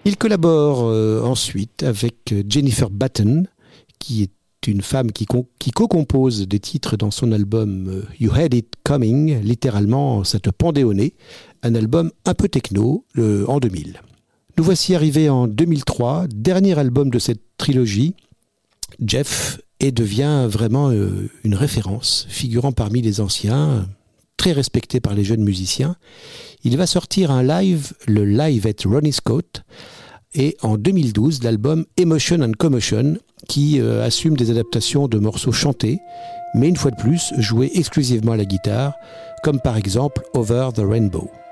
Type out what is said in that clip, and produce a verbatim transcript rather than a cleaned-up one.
Il collabore euh, ensuite avec Jennifer Batten, qui est une femme qui, co- qui co-compose des titres dans son album euh, You Had It Coming, littéralement ça te pendait au nez, un album un peu techno euh, en deux mille. Nous voici arrivés en deux mille trois, dernier album de cette trilogie, Jeff, et devient vraiment euh, une référence, figurant parmi les anciens, très respecté par les jeunes musiciens. Il va sortir un live, le Live at Ronnie Scott, et en deux mille douze, l'album Emotion and Commotion, qui euh, assume des adaptations de morceaux chantés, mais une fois de plus joués exclusivement à la guitare, comme par exemple Over the Rainbow.